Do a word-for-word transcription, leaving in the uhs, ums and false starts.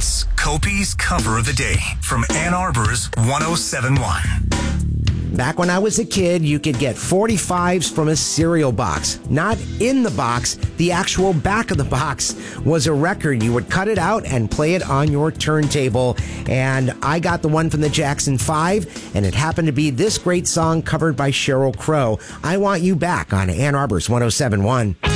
It's Kopi's cover of the day from Ann Arbor's one oh seven point one. Back when I was a kid, you could get forty-fives from a cereal box. Not in the box, the actual back of the box was a record. You would cut it out and play it on your turntable. And I got the one from the Jackson five, and it happened to be this great song covered by Sheryl Crow. I Want You Back on Ann Arbor's one oh seven point one.